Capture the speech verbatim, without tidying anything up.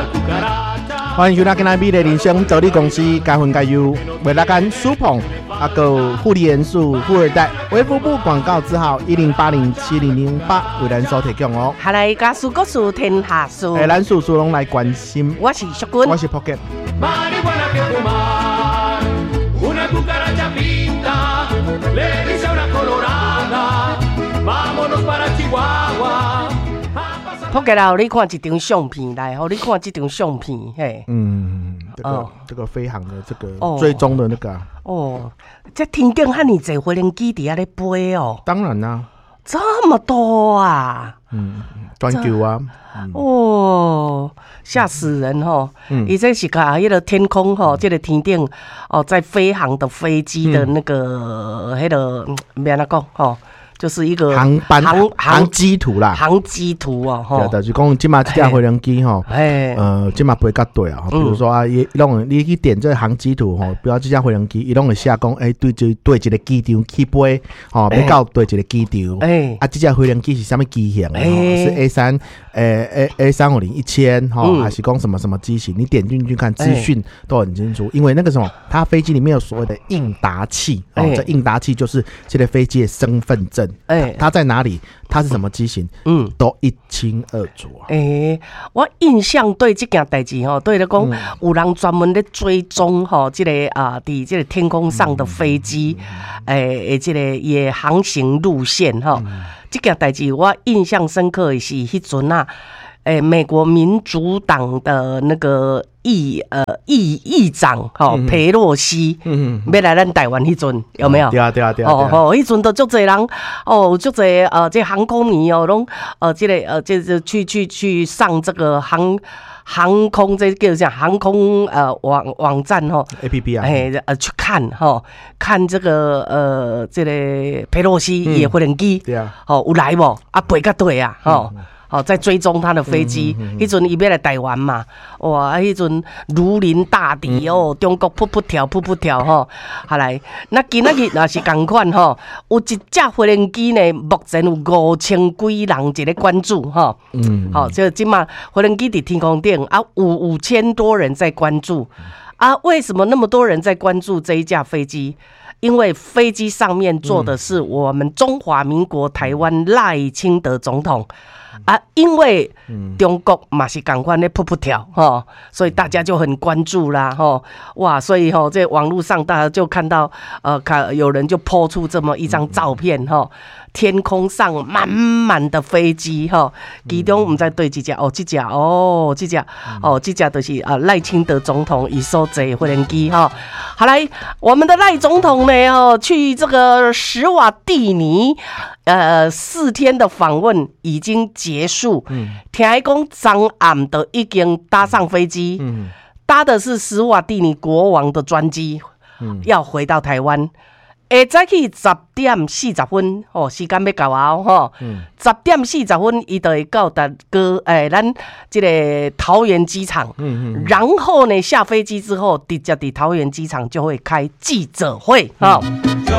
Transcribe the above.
欢迎收听今天美丽人生助理公司该分该优为大家苏鹏阿个护理元素富二代微服部广告字号一零八零七零零八为咱所提供哦。 下来家事故事天下事， 诶，咱叔叔拢来关心。 我是淑君， 我是 Pocket。 Pocket 啦，你看一张相片来，吼，你看这张相片，嘿， 嗯，这个、哦、这个飞航的这个追踪的那个、啊、 哦，这天顶遐尼济飞行机伫遐咧飞哦， 当然啦、啊， 这么多啊， 嗯，全球啊， 嗯、哦，吓死人吼！伊、嗯、这是甲迄个天空吼，这个天顶哦，在飞航的飞机的那个迄、嗯那个免安怎讲吼。就是一个航班航航机图啦， 航机图哦， 对，就是讲即马这架飞行机吼，呃，即马飞较对啊，比如说啊，伊拢你去点这航机图吼，比如这架飞行机，伊拢会写讲，诶，对对对，一个机场起飞，吼，要到对一个机场，诶，啊，这架飞行机是啥物机型的？是 A 三，诶 A A 三五零一千，吼，还是讲什么什么机型？你点进去看资讯都很清楚，因为那个什么，它飞机里面有所谓的应答器，哦，这应答器就是这个飞机的身份证。哎，它在哪里？它是什么机型？嗯，都一清二楚啊。 哎、欸，我印象对这件代志吼，对咧讲，嗯、有人专门咧追踪吼，这个啊，伫、呃、这个天空上的飞机，诶、嗯，诶、欸，这个也航行路线哈。嗯、这件代志我印象深刻的是迄阵啊，诶、欸，美国民主党的那个。议呃议议长吼、哦、裴洛西，嗯嗯，要来咱台湾迄阵有没有？ 对啊对啊对啊！ 哦吼，迄阵都足侪人哦，足侪呃，这航空迷哦，拢呃，这个呃，这这去去去上这个航航空这叫啥航空呃网网站吼 ，A P P 啊， 哎呃去看吼、哦，看这个呃这个裴洛西也飞行机，对啊，哦有来无啊飞到对啊，吼、嗯。好、哦，在追踪他的飞机，迄阵伊要来台湾嘛，哇，迄阵如临大敌哦，嗯、中国噗噗跳噗噗跳吼，好来，那今仔日也是同款吼，有一架飞行机呢，目前有五千几人一个关注哈，嗯，好、哦，就今嘛飞行机伫天空顶啊，有五千多人在关注啊，为什么那么多人在关注这一架飞机？因为飞机上面坐的是我们中华民国台湾赖清德总统。啊，因为中国嘛是同款咧噗噗跳吼，所以大家就很关注啦吼，哇，所以吼在网络上大家就看到呃，看有人就po出这么一张照片吼，天空上满满的飞机吼，其中我们在对几架哦，这架哦，这架哦，这架就是啊赖清德总统以所坐飞行机哈。好来，我们的赖总统呢哦，去这个史瓦蒂尼。呃，四天的访问已经结束。嗯，听讲昨暗的已经搭上飞机，嗯，搭的是史瓦蒂尼国王的专机，嗯，要回到台湾。下早起十点四十分，哦，时间要到啊，吼，嗯，十点四十分，伊就会到达个诶，咱这个桃园机场，嗯嗯，然后呢，下飞机之后，直接伫桃园机场就会开记者会，哈、嗯。